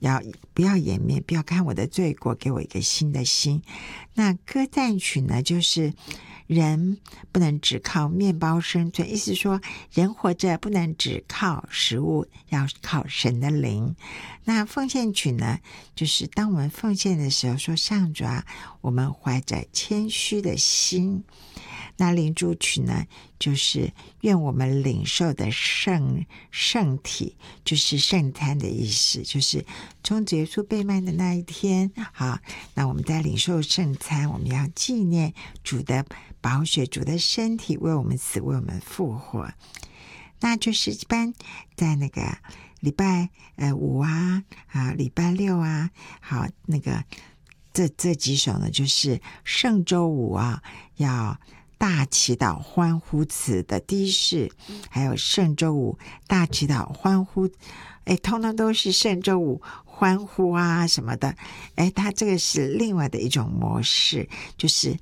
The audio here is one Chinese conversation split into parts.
不要掩面，不要看我的罪过，给我一个新的心。那歌赞曲呢，就是人不能只靠面包生存，意思说人活着不能只靠食物，要靠神的灵。那奉献曲呢，就是当我们奉献的时候说，上主啊，我们怀着谦虚的心。那灵主曲呢，就是愿我们领受的圣体，就是圣餐的意思，就是从主耶稣被卖的那一天，好，那我们在领受圣餐，我们要纪念主的宝血，主的身体为我们死，为我们复活。那就是一般在那个礼拜5啊，礼拜6啊，好，那个这几首呢，就是圣周五啊，要大祈祷欢呼词的第一式，还有圣周五大祈祷欢呼，通通都是圣周五欢呼啊什么的，它这个是另外的一种模式，就是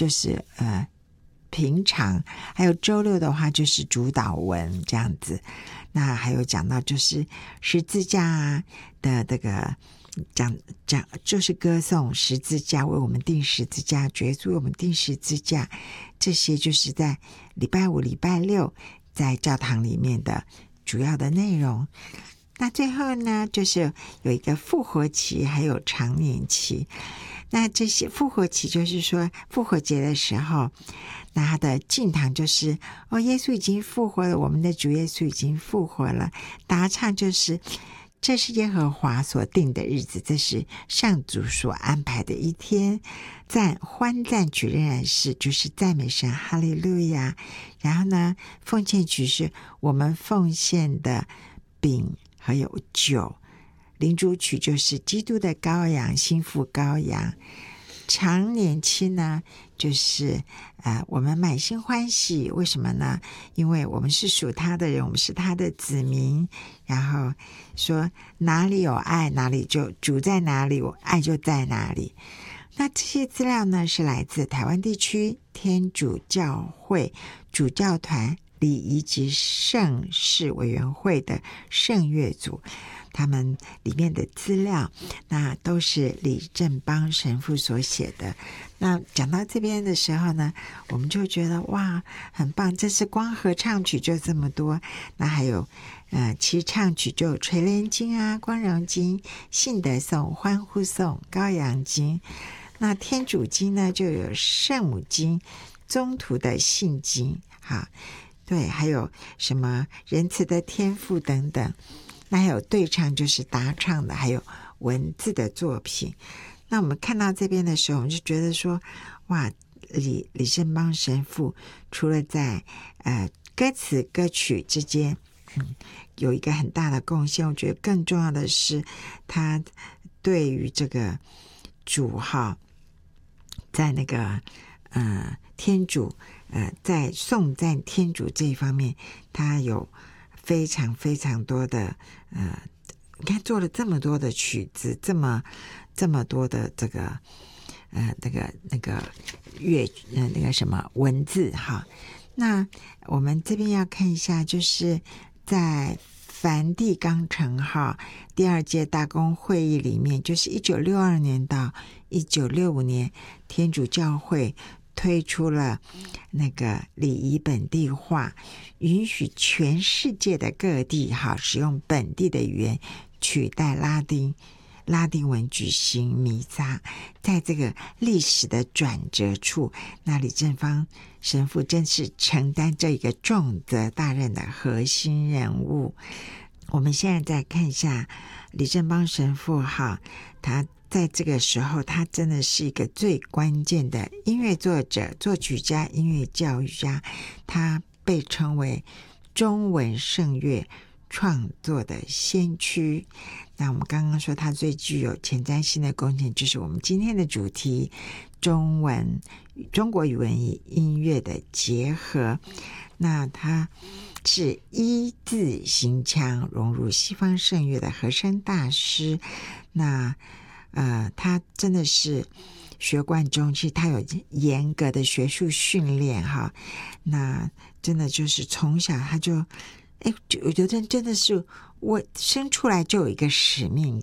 平常，还有周六的话就是主导文这样子。那还有讲到就是十字架的这个讲就是歌颂十字架，为我们定十字架，耶稣为我们定十字架，这些就是在礼拜5、礼拜6在教堂里面的主要的内容。那最后呢，就是有一个复活期，还有常年期。那这些复活期就是说复活节的时候，那他的进堂就是耶稣已经复活了，我们的主耶稣已经复活了。答唱就是这是耶和华所定的日子，这是上主所安排的一天。欢赞曲仍然是就是赞美神，哈利路亚。然后呢，奉献曲是我们奉献的饼还有酒。灵主曲就是基督的羔羊，心腹羔羊。常年期呢，就是我们满心欢喜，为什么呢？因为我们是属他的人，我们是他的子民。然后说哪里有爱，哪里就主在哪里，爱就在哪里。那这些资料呢，是来自台湾地区天主教会主教团礼仪及圣事委员会的圣乐组，他们里面的资料，那都是李正邦神父所写的。那讲到这边的时候呢，我们就觉得哇，很棒，这是光合唱曲就这么多。那还有其实唱曲就有垂帘经啊、光荣经、信德颂、欢呼颂、羔羊经。那天主经呢，就有圣母经、宗徒的信经，好，对，还有什么仁慈的天父等等。那还有对唱，就是答唱的，还有文字的作品。那我们看到这边的时候，我们就觉得说，哇，李正邦神父除了在歌词歌曲之间有一个很大的贡献，我觉得更重要的是他对于这个主在那个天主在颂赞天主这一方面，他有非常非常多的你看做了这么多的曲子，这么多的这个那个乐那个什么文字哈。那我们这边要看一下，就是在梵蒂冈城号第2届大公会议里面，就是1962年到1965年，天主教会推出了那个礼仪本地化，允许全世界的各地使用本地的语言取代拉丁文举行弥撒。在这个历史的转折处，那李正邦神父真是承担这一个重责大任的核心人物。我们现在再看一下李正邦神父他在这个时候，他真的是一个最关键的音乐作者、作曲家、音乐教育家。他被称为中文圣乐创作的先驱。那我们刚刚说他最具有前瞻性的贡献，就是我们今天的主题，中国语文与音乐的结合。那他是一字行腔融入西方圣乐的和声大师。那他真的是学贯中，其实他有严格的学术训练那真的就是从小他就有的人真的是我生出来就有一个使命